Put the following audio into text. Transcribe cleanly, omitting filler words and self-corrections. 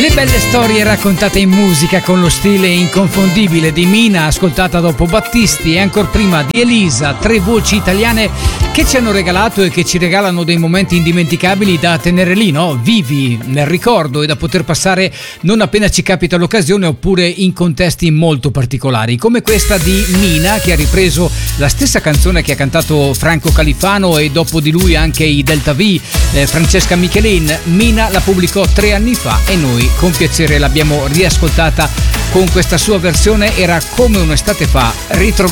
Le belle storie raccontate in musica con lo stile inconfondibile di Mina, ascoltata dopo Battisti, e ancora prima di Elisa, tre voci italiane che ci hanno regalato e che ci regalano dei momenti indimenticabili da tenere lì, no? Vivi nel ricordo e da poter passare non appena ci capita l'occasione, oppure in contesti molto particolari, come questa di Mina, che ha ripreso la stessa canzone che ha cantato Franco Califano e dopo di lui anche i Delta V, Francesca Michelin. Mina la pubblicò 3 anni fa e noi con piacere l'abbiamo riascoltata con questa sua versione. Era come un'estate fa,